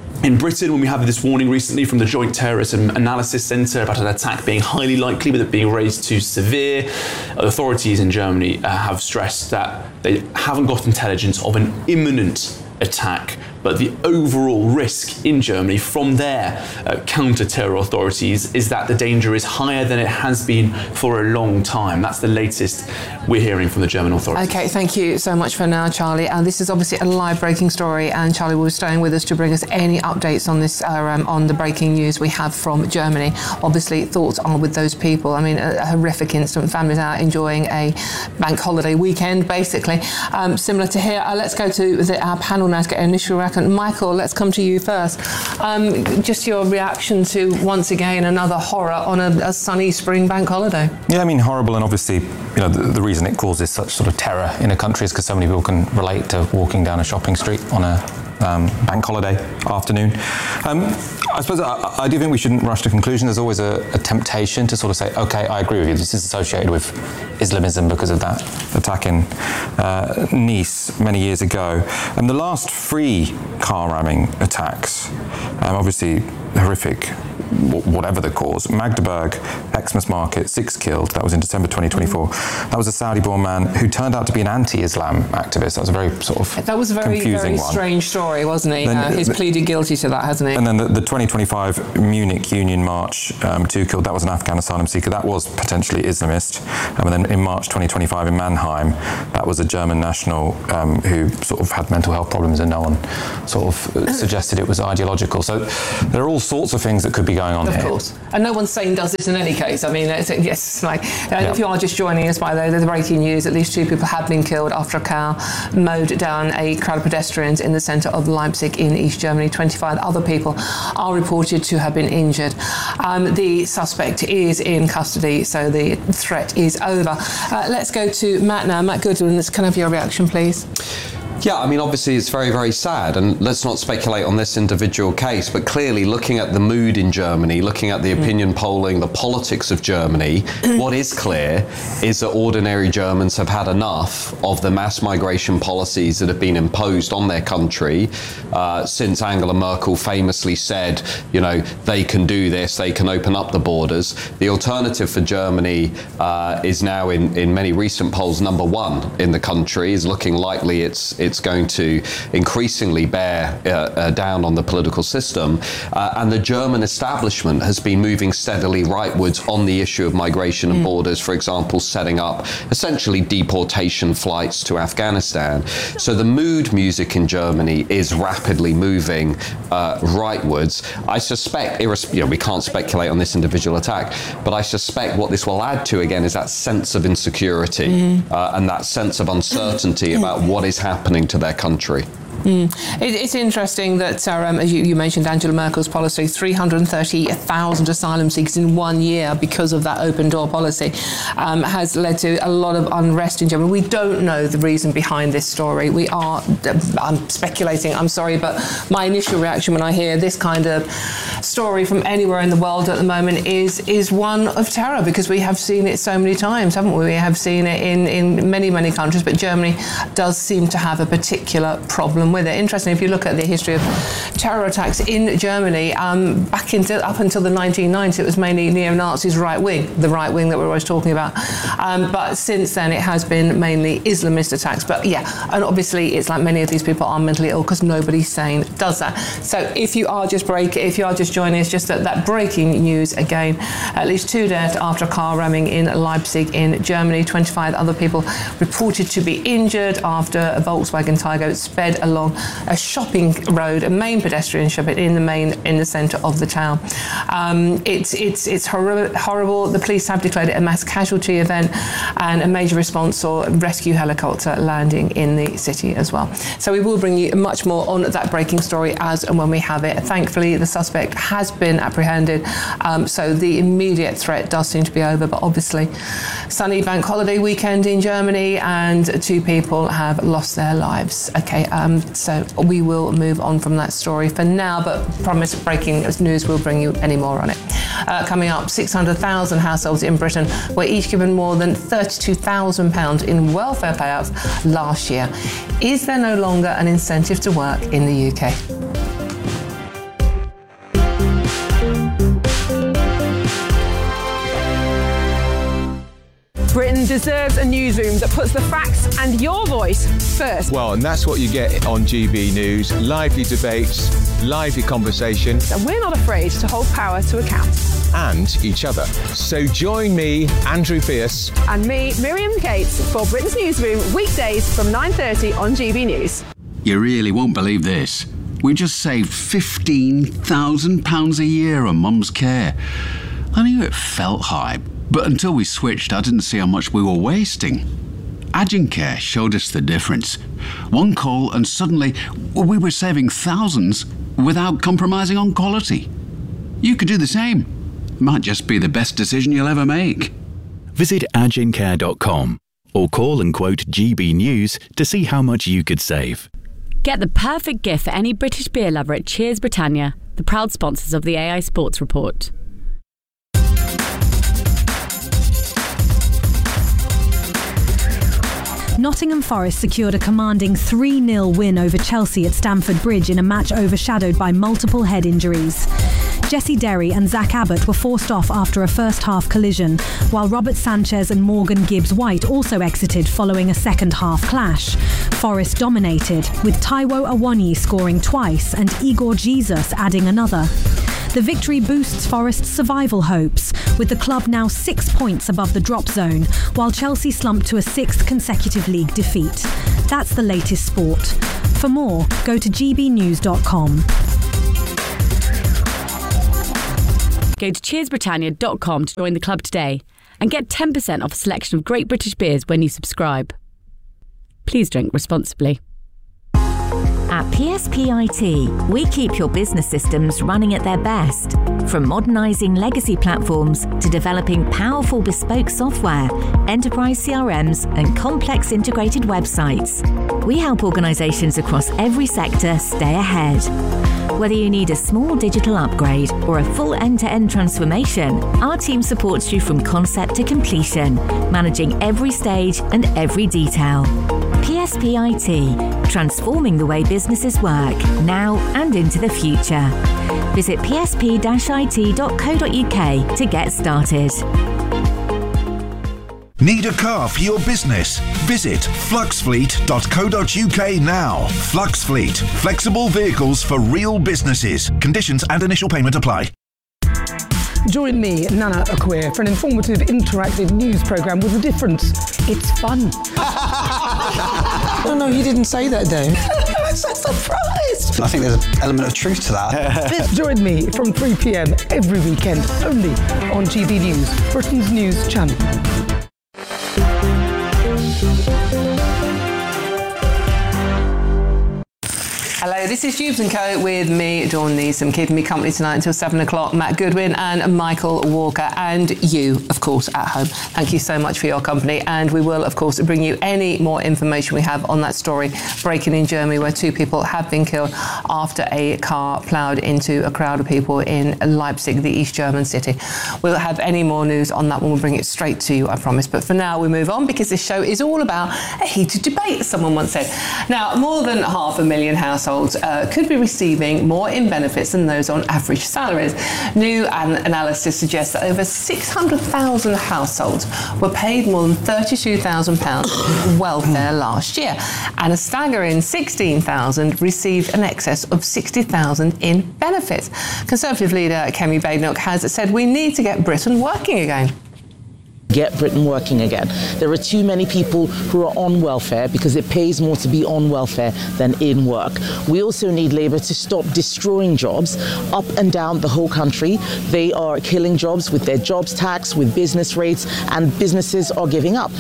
In Britain, when we had this warning recently from the Joint Terrorism Analysis Centre about an attack being highly likely, but it being raised to severe, authorities in Germany uh, have stressed that they haven't got intelligence of an imminent attack, but the overall risk in Germany from their uh, counter-terror authorities is that the danger is higher than it has been for a long time. That's the latest we're hearing from the German authorities. Okay, thank you so much for now, Charlie. And this is obviously a live breaking story, and Charlie will be staying with us to bring us any updates on this, uh, um, on the breaking news we have from Germany. Obviously, thoughts are with those people. I mean, a, a horrific incident. Families out enjoying a bank holiday weekend, basically. Um, similar to here. Uh, let's go to the, our panel now to get an initial reaction. Michael, let's come to you first. Um, just your reaction to, once again, another horror on a, a sunny spring bank holiday. Yeah, I mean, horrible, and obviously, you know, the, the reason it causes such sort of terror in a country is because so many people can relate to walking down a shopping street on a um, bank holiday afternoon. Um, I suppose I, I do think we shouldn't rush to conclusion. There's always a, a temptation to sort of say, okay, I agree with you, this is associated with Islamism because of that attack in uh, Nice many years ago. And the last three car ramming attacks, um, obviously horrific, whatever the cause. Magdeburg, Xmas Market, six killed. That was in December twenty twenty-four. That was a Saudi-born man who turned out to be an anti-Islam activist. That was a very sort of That was a very, confusing very one. strange story, wasn't he? Then, Uh, he's the, pleaded guilty to that, hasn't he? And then the, the twenty twenty-five Munich Union March, um, two killed. That was an Afghan asylum seeker. That was potentially Islamist. Um, and then in March twenty twenty-five in Mannheim, that was a German national um, who sort of had mental health problems, and no one sort of suggested it was ideological. So there are all sorts of things that could be going on of here. Of course. And no one's saying does this in any case. I mean, it's, yes, like, uh, Yeah. if you are just joining us, by the way, the breaking news, at least two people have been killed after a car mowed down a crowd of pedestrians in the centre of Leipzig in East Germany. twenty-five other people are reported to have been injured. Um, the suspect is in custody, so the threat is over. Uh, let's go to Matt now. Matt Goodwin, let's kind of your reaction, please. Yeah, I mean, obviously it's very, very sad, and let's not speculate on this individual case, but clearly looking at the mood in Germany, looking at the opinion polling, the politics of Germany, what is clear is that ordinary Germans have had enough of the mass migration policies that have been imposed on their country uh, since Angela Merkel famously said, you know, they can do this, they can open up the borders. The alternative for Germany uh, is now in, in many recent polls number one in the country, is looking likely it's it's going to increasingly bear uh, uh, down on the political system. Uh, and the German establishment has been moving steadily rightwards on the issue of migration and mm. borders, for example, setting up essentially deportation flights to Afghanistan. So the mood music in Germany is rapidly moving uh, rightwards. I suspect, you know, we can't speculate on this individual attack, but I suspect what this will add to, again, is that sense of insecurity mm. uh, and that sense of uncertainty about what is happening to their country. Mm. It, it's interesting that, uh, um, as you, you mentioned, Angela Merkel's policy, three hundred thirty thousand asylum seekers in one year because of that open door policy, um, has led to a lot of unrest in Germany. We don't know the reason behind this story. We are, I'm speculating, I'm sorry, but my initial reaction when I hear this kind of story from anywhere in the world at the moment is is one of terror, because we have seen it so many times, haven't we? We have seen it in, in many, many countries, but Germany does seem to have a particular problem with it. Interesting, if you look at the history of terror attacks in Germany, um, back into, up until the nineteen nineties, it was mainly neo-Nazis right wing, the right wing that we're always talking about. Um, but since then, it has been mainly Islamist attacks. But yeah, and obviously, it's like many of these people are mentally ill because nobody's sane does that. So if you are just break, if you are just joining us, just that, that breaking news again, at least two dead after a car ramming in Leipzig in Germany. twenty-five other people reported to be injured after a Volkswagen Taigo sped along a shopping road, a main pedestrian shopping in the main in the centre of the town. Um, it's it's it's hor- horrible. The police have declared it a mass casualty event, and a major response saw a rescue helicopter landing in the city as well. So we will bring you much more on that breaking story as and when we have it. Thankfully, the suspect has been apprehended, um, so the immediate threat does seem to be over. But obviously, sunny bank holiday weekend in Germany, and two people have lost their lives. Okay. Um, So we will move on from that story for now, but promise breaking news will bring you any more on it. Uh, coming up, six hundred thousand households in Britain were each given more than thirty-two thousand pounds in welfare payouts last year. Is there no longer an incentive to work in the U K? Britain deserves a newsroom that puts the facts and your voice first. Well, and that's what you get on G B News. Lively debates, lively conversation. And we're not afraid to hold power to account. And each other. So join me, Andrew Pierce. And me, Miriam Gates, for Britain's Newsroom, weekdays from nine thirty on G B News. You really won't believe this. We just saved fifteen thousand pounds a year on Mum's care. I knew it felt high, but until we switched, I didn't see how much we were wasting. Agencare showed us the difference. One call and suddenly we were saving thousands without compromising on quality. You could do the same. Might just be the best decision you'll ever make. Visit agencare dot com or call and quote G B News to see how much you could save. Get the perfect gift for any British beer lover at Cheers Britannia, the proud sponsors of the A I Sports Report. Nottingham Forest secured a commanding three nil win over Chelsea at Stamford Bridge in a match overshadowed by multiple head injuries. Jesse Derry and Zach Abbott were forced off after a first-half collision, while Robert Sanchez and Morgan Gibbs-White also exited following a second-half clash. Forest dominated, with Taiwo Awoniyi scoring twice and Igor Jesus adding another. The victory boosts Forest's survival hopes, with the club now six points above the drop zone, while Chelsea slumped to a sixth consecutive league defeat. That's the latest sport. For more, go to g b news dot com. Go to cheers britannia dot com to join the club today and get ten percent off a selection of great British beers when you subscribe. Please drink responsibly. At P S P I T, we keep your business systems running at their best. From modernising legacy platforms to developing powerful bespoke software, enterprise C R Ms and complex integrated websites, we help organisations across every sector stay ahead. Whether you need a small digital upgrade or a full end-to-end transformation, our team supports you from concept to completion, managing every stage and every detail. P S P I T, transforming the way businesses work, now and into the future. Visit p s p dash i t dot co dot u k to get started. Need a car for your business? Visit flux fleet dot co dot u k now. Flux Fleet, flexible vehicles for real businesses. Conditions and initial payment apply. Join me, Nana Akweer, for an informative, interactive news programme with a difference. It's fun. No, no, you didn't say that, Dave. I'm so surprised. I think there's an element of truth to that. Join me from three p m every weekend, only on G B News, Britain's news channel. Hello, this is Jubes and Co with me, Dawn Neeson, keeping me company tonight until seven o'clock. Matt Goodwin and Michael Walker, and you, of course, at home. Thank you so much for your company, and we will, of course, bring you any more information we have on that story breaking in Germany, where two people have been killed after a car ploughed into a crowd of people in Leipzig, the East German city. We'll have any more news on that one. We'll bring it straight to you, I promise. But for now, we move on, because this show is all about a heated debate, someone once said. Now, more than half a million households Uh, could be receiving more in benefits than those on average salaries. New an- analysis suggests that over six hundred thousand households were paid more than thirty-two thousand pounds in welfare last year, and a staggering sixteen thousand received an excess of sixty thousand in benefits. Conservative leader Kemi Badenoch has said we need to get Britain working again. Get Britain working again. There are too many people who are on welfare because it pays more to be on welfare than in work. We also need Labour to stop destroying jobs up and down the whole country. They are killing jobs with their jobs tax, with business rates, and businesses are giving up.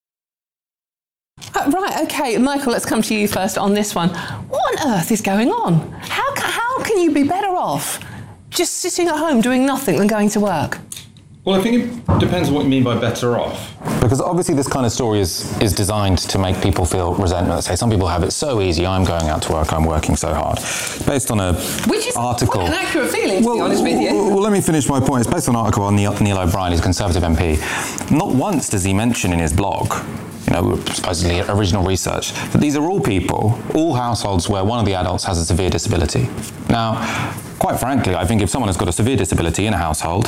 Uh, right, OK, Michael, let's come to you first on this one. What on earth is going on? How, ca- how can you be better off just sitting at home doing nothing than going to work? Well, I think it depends on what you mean by better off. Because obviously this kind of story is, is designed to make people feel resentment. Say some people have it so easy, I'm going out to work, I'm working so hard. Based on a Which is article. quite an accurate feeling, to well, be honest with you. Well, let me finish my point. It's based on an article on Neil, Neil O'Brien, who's a Conservative M P. Not once does he mention in his blog, you know, supposedly original research, that these are all people, all households where one of the adults has a severe disability. Now, quite frankly, I think if someone has got a severe disability in a household,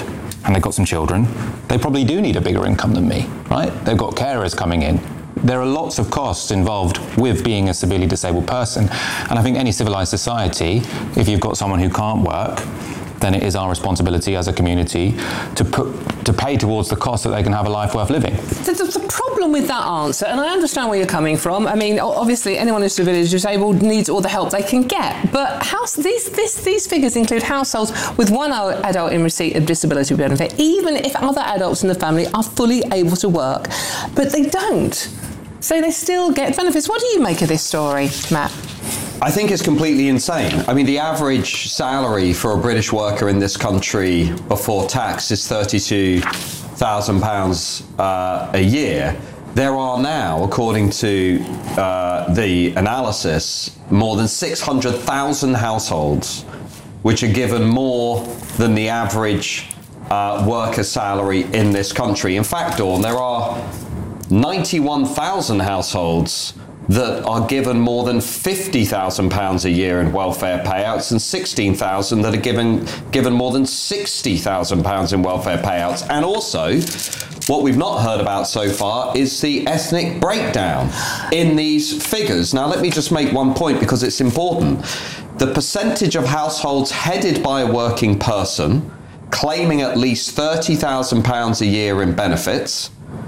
and they've got some children, they probably do need a bigger income than me, right? They've got carers coming in. There are lots of costs involved with being a severely disabled person. And I think any civilised society, if you've got someone who can't work, then it is our responsibility as a community to put to pay towards the cost that they can have a life worth living. The, the, the problem with that answer, and I understand where you're coming from, I mean, obviously anyone who's severely disabled needs all the help they can get, but house, these, this, these figures include households with one adult in receipt of disability benefit, even if other adults in the family are fully able to work, but they don't. So they still get benefits. What do you make of this story, Matt? I think it's completely insane. I mean, the average salary for a British worker in this country before tax is thirty-two thousand pounds uh, a year. There are now, according to uh, the analysis, more than six hundred thousand households which are given more than the average uh, worker salary in this country. In fact, Dawn, there are ninety-one thousand households that are given more than fifty thousand pounds a year in welfare payouts, and sixteen thousand that are given given more than sixty thousand pounds in welfare payouts. And also, what we've not heard about so far is the ethnic breakdown in these figures. Now, let me just make one point because it's important. The percentage of households headed by a working person claiming at least thirty thousand pounds a year in benefits,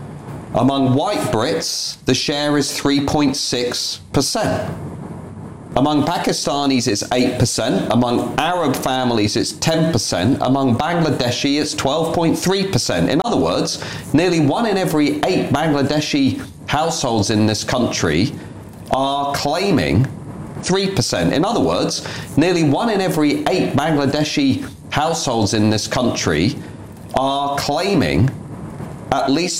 among white Brits, the share is three point six percent. Among Pakistanis, it's eight percent. Among Arab families, it's ten percent. Among Bangladeshi, it's twelve point three percent. In other words, nearly one in every eight Bangladeshi households in this country are claiming three percent. In other words, nearly one in every eight Bangladeshi households in this country are claiming at least